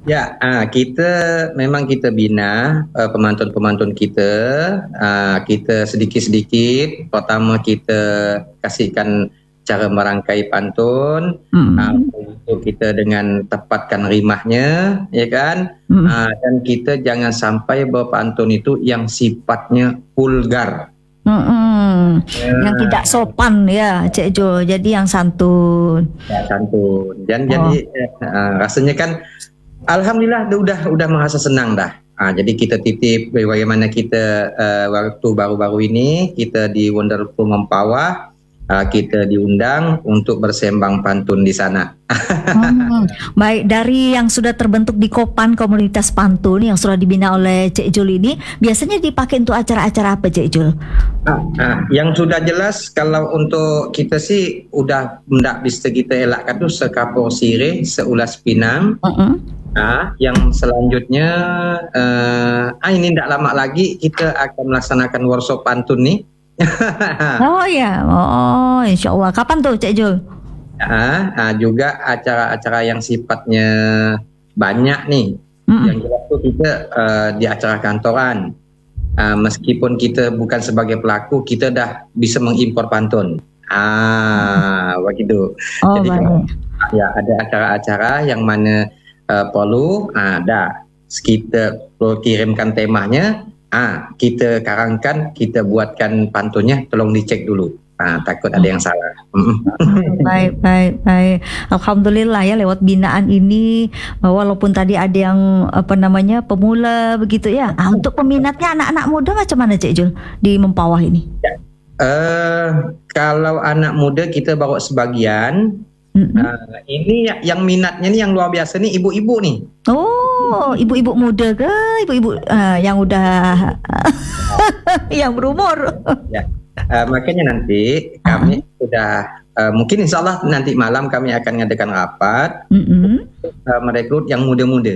Ya, kita memang kita bina pemantun-pemantun kita, kita sedikit-sedikit. Pertama kita kasihkan cara merangkai pantun, untuk kita dengan tepatkan rimahnya, ya kan? Dan kita jangan sampai berpantun itu yang sifatnya vulgar. Yang tidak sopan ya, Cik Jo. Jadi yang santun. Ya, santun. Dan jadi rasanya kan alhamdulillah udah merasa senang dah. Jadi kita titip bagaimana kita waktu baru-baru ini kita di Wonderful Mempawah, kita diundang untuk bersembang pantun di sana. Baik, dari yang sudah terbentuk di Kopan komunitas pantun yang sudah dibina oleh Cik Jul ini, biasanya dipakai untuk acara-acara apa, Cik Jul? Yang sudah jelas kalau untuk kita sih udah ndak bisa kita elakkan tuh sekapur sirih, seulas pinang. Yang selanjutnya ini tidak lama lagi kita akan melaksanakan workshop pantun nih. Oh ya, insya Allah. Kapan tuh, Cik Jul? Juga acara-acara yang sifatnya banyak nih. Yang jelas tuh kita di acara kantoran. Meskipun kita bukan sebagai pelaku, kita dah bisa mengimpor pantun. Begitu. Jadi ya ada acara-acara yang mana perlu ada kita kirimkan temanya, kita karangkan, kita buatkan pantunnya, tolong dicek dulu, takut ada yang salah. Baik. Alhamdulillah ya, lewat binaan ini walaupun tadi ada yang pemula begitu ya, untuk peminatnya anak-anak muda macam mana, Cik Jul, di Mempawah ini? Kalau anak muda kita bawa sebagian. Ini yang minatnya nih yang luar biasa nih ibu-ibu nih. Oh, ibu-ibu muda ke? Ibu-ibu yang udah yang berumur. Ya, makanya nanti kami sudah mungkin insya Allah nanti malam kami akan ngadakan rapat merekrut yang muda-muda.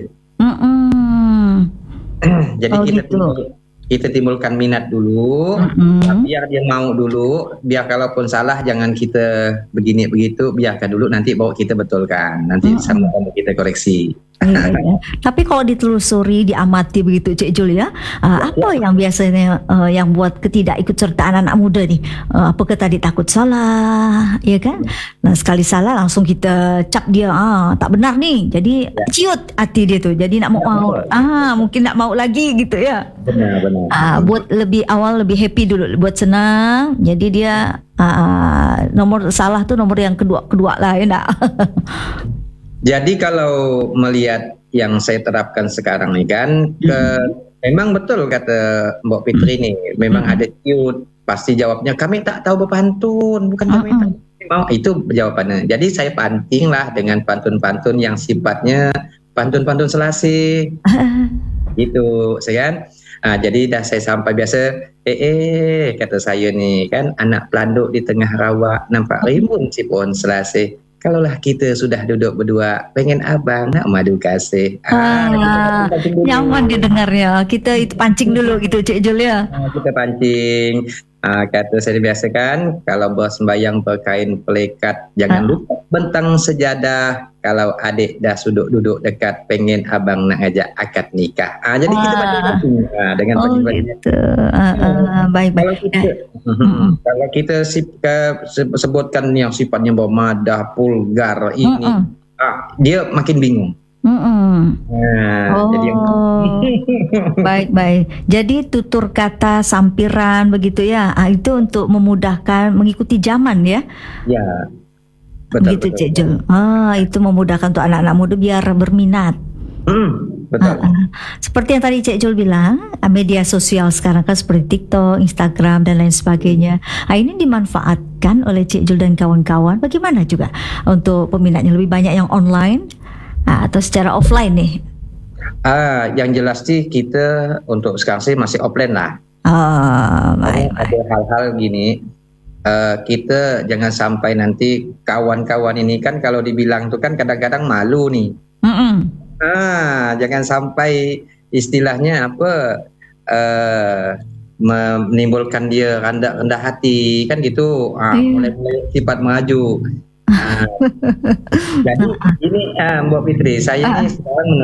Jadi kita timbulkan minat dulu, biar dia mau dulu, biar kalaupun salah jangan kita begini begitu, biarkan dulu, nanti bawa kita betulkan, nanti sama-sama kita koreksi. Tapi kalau ditelusuri, diamati begitu, Cik Jul ya, apa yang biasanya yang buat ketidakikutsertaan anak muda nih? Apakah tadi takut salah, ya kan? Nah, sekali salah langsung kita cap dia, tak benar nih, jadi ciut hati dia tuh, jadi nak mau, mungkin nak mau lagi gitu ya. Benar. Buat lebih awal lebih happy dulu, buat senang, jadi dia nomor salah tuh nomor yang kedua lah ya nak. Jadi kalau melihat yang saya terapkan sekarang nih kan, memang betul kata Mbak Fitri nih, memang ada ciut, pasti jawabnya kami tak tahu berpantun, bukan kami tak mau, itu jawabannya. Jadi saya panting lah dengan pantun-pantun yang sifatnya pantun-pantun selasi, gitu, kan? Jadi dah saya sampai biasa, kata saya nih kan, anak pelanduk di tengah rawa, nampak rimbun si pohon selasi. Kalaulah kita sudah duduk berdua, pengen abang nak madu kasih. Nyaman didengarnya. Kita itu pancing dulu gitu, Cik Jul ya. Kita pancing. Kata saya biasa kan, kalau bersembayang berkain pelekat, jangan lupa bentang sejadah. Kalau adik dah duduk dekat, pengen abang nak ajak akad nikah. Jadi kita pancing dengan pancing-pancing. Gitu. Baik. Kalau kita sebutkan yang sifatnya bermadah, vulgar ini, dia makin bingung. Jadi baik. Jadi tutur kata sampiran begitu ya. Itu untuk memudahkan mengikuti zaman ya. Ya. Betul. Gitu, Cik Jul. Itu memudahkan untuk anak-anak muda biar berminat. Betul. Seperti yang tadi Cik Jul bilang, media sosial sekarang kan seperti TikTok, Instagram dan lain sebagainya. Ini dimanfaatkan oleh Cik Jul dan kawan-kawan. Bagaimana juga untuk peminatnya, lebih banyak yang online atau secara offline nih? Yang jelas sih kita untuk sekarang sih masih offline lah. Baik. Ada hal-hal gini, kita jangan sampai nanti kawan-kawan ini kan kalau dibilang tuh kan kadang-kadang malu nih. Jangan sampai istilahnya menimbulkan dia rendah hati kan gitu, mulai sifat maju. Jadi ini Mbak Fitri, saya ini sekarang